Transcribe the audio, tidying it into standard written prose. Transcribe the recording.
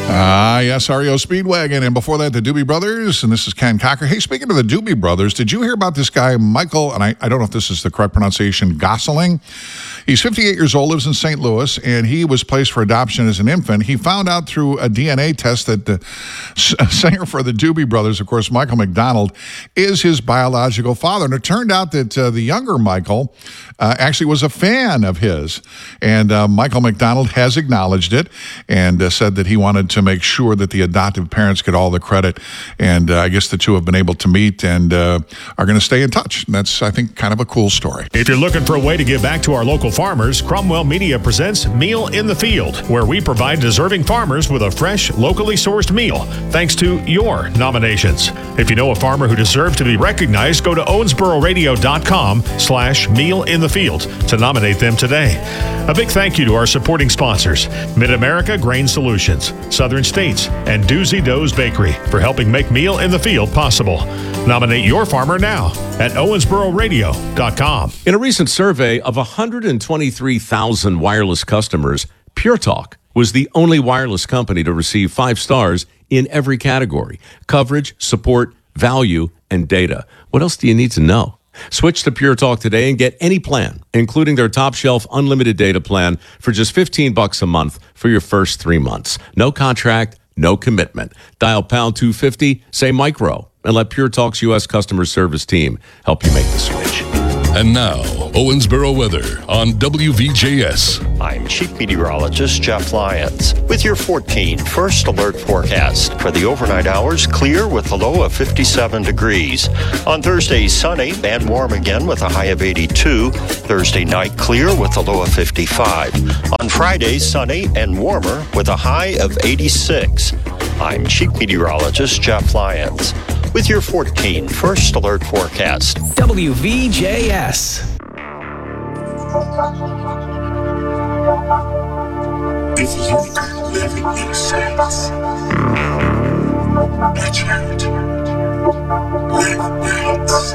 Yes, REO Speedwagon. And before that, the Doobie Brothers. And this is Ken Cocker. Hey, speaking of the Doobie Brothers, did you hear about this guy, Michael, and I don't know if this is the correct pronunciation, Gosling? He's 58 years old, lives in St. Louis, and he was placed for adoption as an infant. He found out through a DNA test that the singer for the Doobie Brothers, of course, Michael McDonald, is his biological father. And it turned out that the younger Michael actually was a fan of his. And Michael McDonald has acknowledged it and said that he wanted to make sure that the adoptive parents get all the credit. And I guess the two have been able to meet and are going to stay in touch. And that's, I think, kind of a cool story. If you're looking for a way to give back to our local farmers, Cromwell Media presents Meal in the Field, where we provide deserving farmers with a fresh, locally sourced meal, thanks to your nominations. If you know a farmer who deserves to be recognized, go to owensbororadio.com/mealinthefield to nominate them today. A big thank you to our supporting sponsors, Mid-America Grain Solutions, Southern States, and Doozy Doe's Bakery for helping make Meal in the Field possible. Nominate your farmer now at owensbororadio.com. In a recent survey of 123,000 wireless customers, Pure Talk was the only wireless company to receive 5 stars in every category: coverage, support, value, and data. What else do you need to know? Switch to Pure Talk today and get any plan, including their top shelf unlimited data plan for just $15 a month for your first 3 months. No contract, no commitment. Dial pound 250, say micro, and let Pure Talk's U.S. customer service team help you make the switch. And now, Owensboro weather on WVJS. I'm Chief Meteorologist Jeff Lyons with your 14 first alert forecast. For the overnight hours, clear with a low of 57 degrees. On Thursday, sunny and warm again with a high of 82. Thursday night, clear with a low of 55. On Friday, sunny and warmer with a high of 86. I'm Chief Meteorologist Jeff Lyons with your 14 first alert forecast. WVJS. If you could live in your sense, watch out, live worlds.